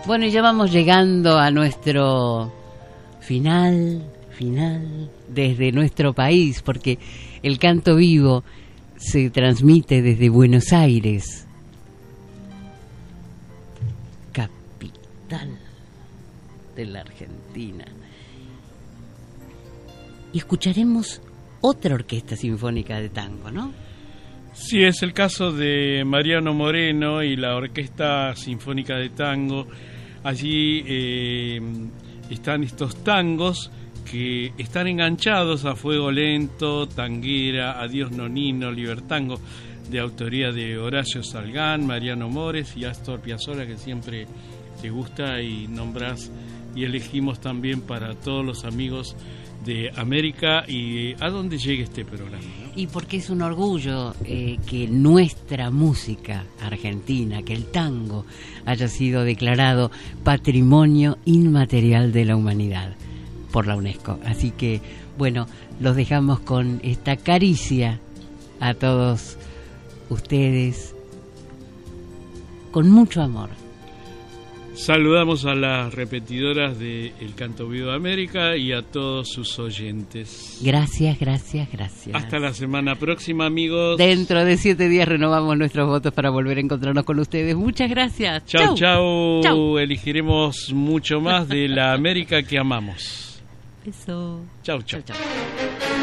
Bueno, y ya vamos llegando a nuestro final desde nuestro país, porque el canto vivo se transmite desde Buenos Aires, capital de la Argentina. Y escucharemos otra orquesta sinfónica de tango, ¿no? Sí, es el caso de Mariano Moreno y la Orquesta Sinfónica de Tango. Allí están estos tangos que están enganchados a Fuego Lento, Tanguera, Adiós Nonino, Libertango, de autoría de Horacio Salgán, Mariano Mores y Astor Piazzolla, que siempre te gusta y nombras y elegimos también para todos los amigos de América y a donde llegue este programa, ¿no? Y porque es un orgullo que nuestra música argentina, que el tango haya sido declarado Patrimonio Inmaterial de la Humanidad por la UNESCO. Así que, bueno, los dejamos con esta caricia a todos ustedes, con mucho amor. Saludamos a las repetidoras de El Canto Vivo de América y a todos sus oyentes. Gracias. Hasta la semana próxima, amigos. Dentro de 7 días renovamos nuestros votos para volver a encontrarnos con ustedes. Muchas gracias. Chau. Elegiremos mucho más de la América que amamos. Eso. Chau. Chau.